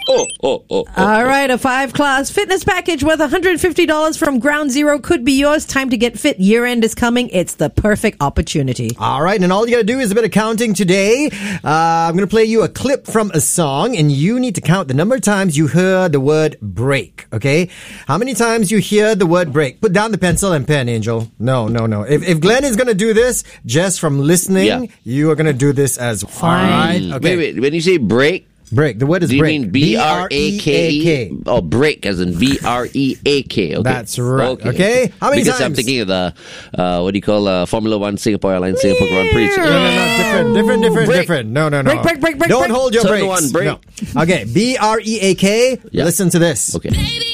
All right, a 5-class fitness package worth $150 from Ground Zero could be yours. Time to get fit. Year-end is coming. It's the perfect opportunity. All right, and all you got to do is a bit of counting today. I'm going to play you a clip from a song, and you need to count the number of times you heard the word break, okay? How many times you hear the word break? Put down the pencil and pen, Angel. No. If Glenn is going to do this, just from listening, you are going to do this as well. Fine. Right? Okay. Wait. When you say break, Break. The word is do you break. mean B-R-A-K-E? Oh, break as in B-R-E-A-K. Okay. That's right. Okay. How many because times? I'm thinking of the, what do you call, Formula One, Singapore Airlines, Singapore Grand Prix. No. Different. No. Break. Don't hold your Turn brakes. one, break. No. Okay. B-R-E-A-K. Yeah. Listen to this. Okay.